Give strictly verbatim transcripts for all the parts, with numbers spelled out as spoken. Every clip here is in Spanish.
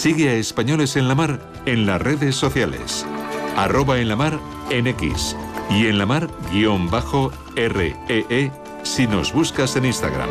Sigue a Españoles en la Mar en las redes sociales. Arroba en la mar en X y en la mar guión bajo R E E si nos buscas en Instagram.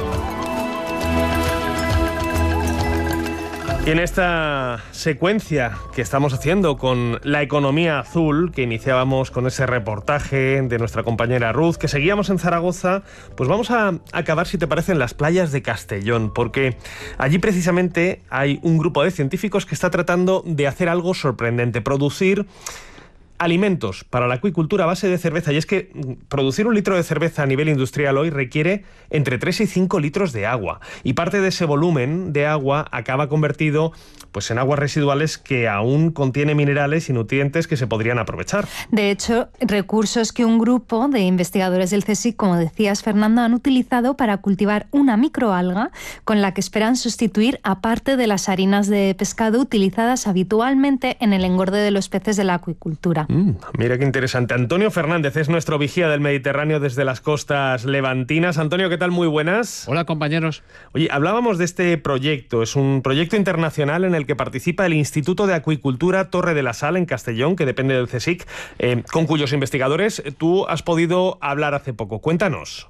Y en esta secuencia que estamos haciendo con la economía azul, que iniciábamos con ese reportaje de nuestra compañera Ruth, que seguíamos en Zaragoza, pues vamos a acabar, si te parece, en las playas de Castellón, porque allí precisamente hay un grupo de científicos que está tratando de hacer algo sorprendente, producir alimentos para la acuicultura a base de cerveza. Y es que producir un litro de cerveza a nivel industrial hoy requiere entre tres y cinco litros de agua. Y parte de ese volumen de agua acaba convertido pues, en aguas residuales que aún contiene minerales y nutrientes que se podrían aprovechar. De hecho, recursos que un grupo de investigadores del CSIC, como decías, Fernando, han utilizado para cultivar una microalga con la que esperan sustituir a parte de las harinas de pescado utilizadas habitualmente en el engorde de los peces de la acuicultura. Mm, mira qué interesante. Antonio Fernández es nuestro vigía del Mediterráneo desde las costas levantinas. Antonio, ¿qué tal? Muy buenas. Hola, compañeros. Oye, hablábamos de este proyecto. Es un proyecto internacional en el que participa el Instituto de Acuicultura Torre de la Sal en Castellón, que depende del CSIC, eh, con cuyos investigadores tú has podido hablar hace poco. Cuéntanos.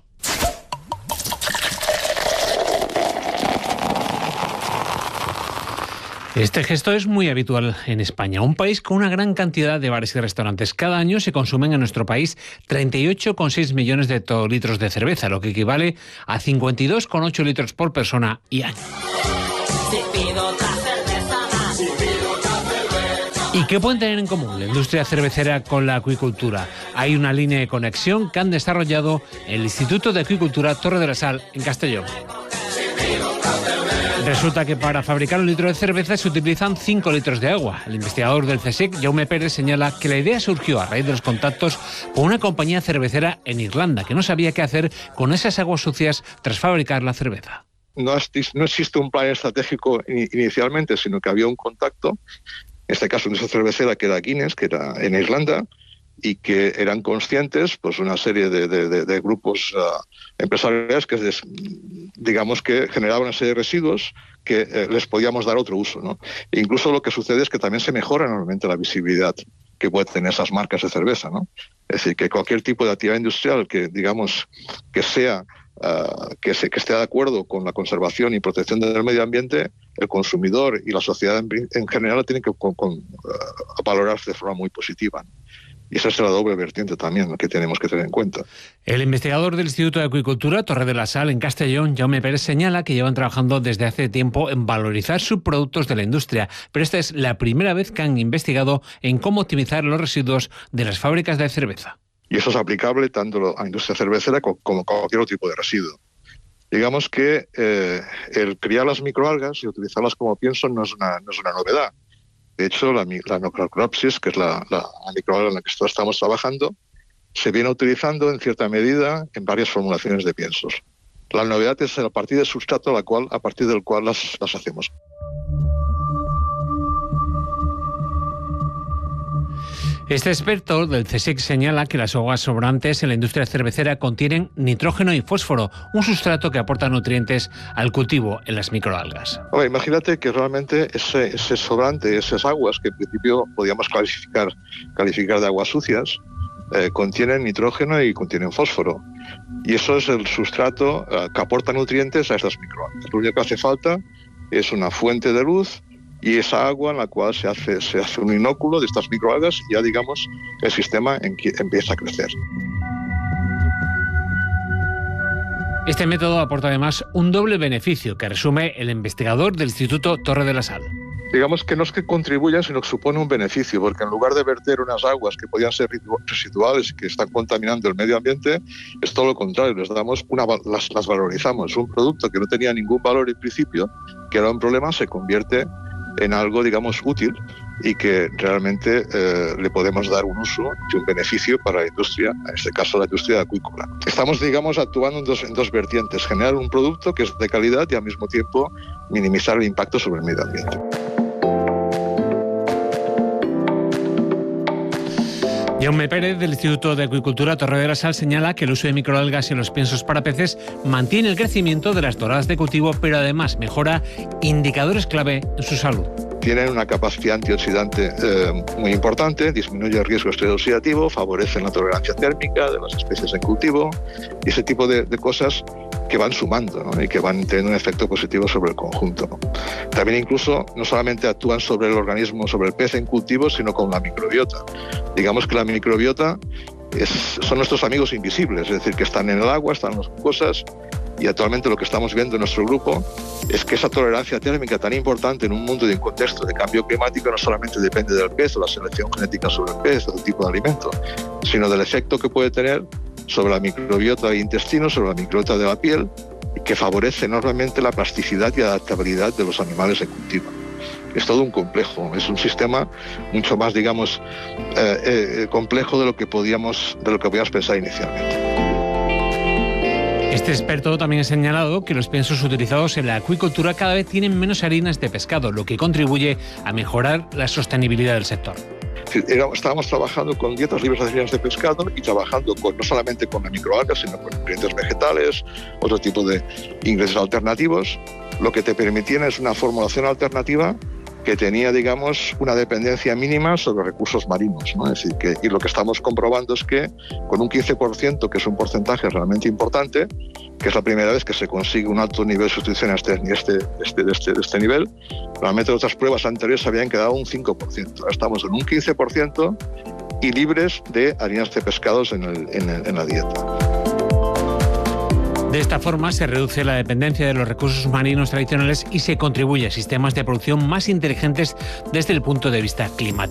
Este gesto es muy habitual en España, un país con una gran cantidad de bares y restaurantes. Cada año se consumen en nuestro país treinta y ocho coma seis millones de hectolitros de cerveza, lo que equivale a cincuenta y dos coma ocho litros por persona y año. ¿Y qué pueden tener en común la industria cervecera con la acuicultura? Hay una línea de conexión que han desarrollado el Instituto de Acuicultura Torre de la Sal en Castellón. Resulta que para fabricar un litro de cerveza se utilizan cinco litros de agua. El investigador del CSIC, Jaume Pérez, señala que la idea surgió a raíz de los contactos con una compañía cervecera en Irlanda, que no sabía qué hacer con esas aguas sucias tras fabricar la cerveza. No, no existe un plan estratégico inicialmente, sino que había un contacto, en este caso de esa cervecera que era Guinness, que era en Irlanda, y que eran conscientes, pues una serie de, de, de, de grupos uh, empresariales que, des, digamos, que generaban una serie de residuos que eh, les podíamos dar otro uso, ¿no? E incluso lo que sucede es que también se mejora enormemente la visibilidad que pueden tener esas marcas de cerveza, ¿no? Es decir, que cualquier tipo de actividad industrial que, digamos, que sea Uh, que, se, que esté de acuerdo con la conservación y protección del medio ambiente, el consumidor y la sociedad en, en general tienen que con, con, uh, valorarse de forma muy positiva. Y esa es la doble vertiente también, ¿no?, que tenemos que tener en cuenta. El investigador del Instituto de Acuicultura Torre de la Sal en Castellón, Jaume Pérez, señala que llevan trabajando desde hace tiempo en valorizar subproductos de la industria, pero esta es la primera vez que han investigado en cómo optimizar los residuos de las fábricas de cerveza. Y eso es aplicable tanto a la industria cervecera como a cualquier otro tipo de residuo. Digamos que eh, el criar las microalgas y utilizarlas como pienso no es una, no es una novedad. De hecho, la, la Nocrocropsis, que es la, la, la microalga en la que estamos trabajando, se viene utilizando en cierta medida en varias formulaciones de piensos. La novedad es a partir del sustrato a, la cual, a partir del cual las, las hacemos. Este experto del CSIC señala que las aguas sobrantes en la industria cervecera contienen nitrógeno y fósforo, un sustrato que aporta nutrientes al cultivo en las microalgas. Oye, imagínate que realmente ese, ese sobrante, esas aguas que en principio podíamos calificar, calificar de aguas sucias, eh, contienen nitrógeno y contienen fósforo. Y eso es el sustrato eh, que aporta nutrientes a estas microalgas. Lo único que hace falta es una fuente de luz y esa agua en la cual se hace, se hace un inóculo de estas microalgas y ya, digamos, el sistema en, empieza a crecer. Este método aporta además un doble beneficio que resume el investigador del Instituto Torre de la Sal. Digamos que no es que contribuyan, sino que supone un beneficio, porque en lugar de verter unas aguas que podían ser residuales y que están contaminando el medio ambiente, es todo lo contrario, les damos una, las, las valorizamos. Un producto que no tenía ningún valor en principio, que era un problema, se convierte en algo, digamos, útil y que realmente eh, le podemos dar un uso y un beneficio para la industria, en este caso la industria acuícola. Estamos, digamos, actuando en dos, en dos vertientes, generar un producto que es de calidad y al mismo tiempo minimizar el impacto sobre el medio ambiente. Jaume Pérez, del Instituto de Acuicultura Torre de la Sal, señala que el uso de microalgas en los piensos para peces mantiene el crecimiento de las doradas de cultivo, pero además mejora indicadores clave en su salud. tienen una capacidad antioxidante eh, muy importante, disminuye el riesgo de estrés oxidativo, favorecen la tolerancia térmica de las especies en cultivo y ese tipo de, de cosas que van sumando, ¿no? Y que van teniendo un efecto positivo sobre el conjunto. También incluso no solamente actúan sobre el organismo, sobre el pez en cultivo, sino con la microbiota. Digamos que la microbiota es, son nuestros amigos invisibles, es decir, que están en el agua, están en las mucosas, y actualmente lo que estamos viendo en nuestro grupo es que esa tolerancia térmica tan importante en un mundo y en contexto de cambio climático no solamente depende del pez o la selección genética sobre el pez o del tipo de alimento, sino del efecto que puede tener sobre la microbiota de intestino, sobre la microbiota de la piel, que favorece enormemente la plasticidad y adaptabilidad de los animales en cultivo. Es todo un complejo, es un sistema mucho más, digamos, eh, eh, complejo de lo que podíamos, de lo que podíamos pensar inicialmente. Este experto también ha señalado que los piensos utilizados en la acuicultura cada vez tienen menos harinas de pescado, lo que contribuye a mejorar la sostenibilidad del sector. Estábamos trabajando con dietas libres de harinas de pescado y trabajando con, no solamente con la microalga, sino con ingredientes vegetales, otro tipo de ingredientes alternativos. Lo que te permitían es una formulación alternativa que tenía, digamos, una dependencia mínima sobre recursos marinos, ¿no? Es decir, que, y lo que estamos comprobando es que con un quince por ciento, que es un porcentaje realmente importante, que es la primera vez que se consigue un alto nivel de sustitución a este, este, este, de, este, de este nivel, normalmente otras pruebas anteriores habían quedado un cinco por ciento. Ahora estamos en un quince por ciento y libres de harinas de pescados en, el, en, el, en la dieta. De esta forma se reduce la dependencia de los recursos marinos tradicionales y se contribuye a sistemas de producción más inteligentes desde el punto de vista climático.